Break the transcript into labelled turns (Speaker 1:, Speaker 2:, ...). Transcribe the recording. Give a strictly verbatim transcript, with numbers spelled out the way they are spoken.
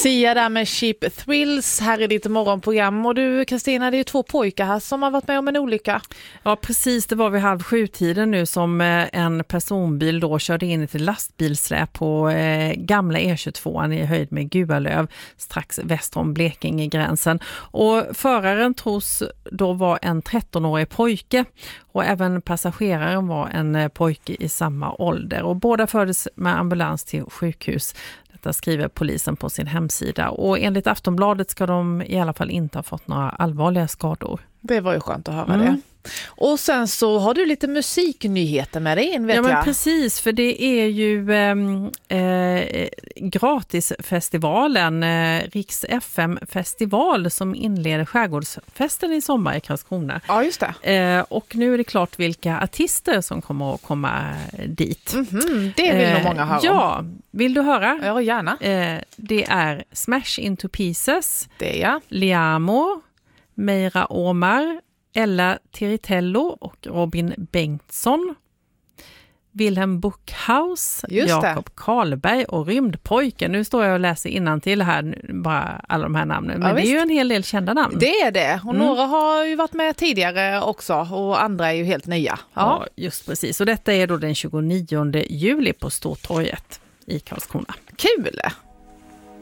Speaker 1: Sia där med Cheap Thrills här i ditt morgonprogram. Och du Kristina, det är ju två pojkar här som har varit med om en olycka.
Speaker 2: Ja precis, det var vid halv sju-tiden nu som en personbil då körde in i ett lastbilsläp på eh, gamla E tjugotvå i höjd med Gualöv strax väster om Blekinge-gränsen. Och föraren tros då vara en trettonårig pojke och även passageraren var en pojke i samma ålder. Och båda fördes med ambulans till sjukhus. Detta skriver polisen på sin hemsida. Och enligt Aftonbladet ska de i alla fall inte ha fått några allvarliga skador.
Speaker 1: Det var ju skönt att höra
Speaker 2: mm.
Speaker 1: det. Och sen så har du lite musiknyheter med dig in, vet
Speaker 2: ja,
Speaker 1: jag.
Speaker 2: Ja men precis, för det är ju eh, eh, gratisfestivalen, eh, Riks F M-festival som inleder skärgårdsfesten i sommar i Karlskrona.
Speaker 1: Ja, just det.
Speaker 2: Eh, och nu är det klart vilka artister som kommer att komma dit.
Speaker 1: Mm-hmm, det vill eh, nog många höra om.
Speaker 2: Ja, vill du höra?
Speaker 1: Ja, gärna.
Speaker 2: Eh, det är Smash Into Pieces,
Speaker 1: det är jag.
Speaker 2: Liamo, Meira Omar, Ella Tiritello och Robin Bengtsson, Wilhelm Buckhaus, Jakob Karlberg och Rymdpojken. Nu står jag och läser innantill här, bara alla de här namnen. Men ja, det är ju en hel del kända namn.
Speaker 1: Det är det. Och mm. några har ju varit med tidigare också och andra är ju helt nya.
Speaker 2: Ja, ja just precis. Och detta är då den tjugonionde juli på Stortorget i Karlskrona.
Speaker 1: Kul!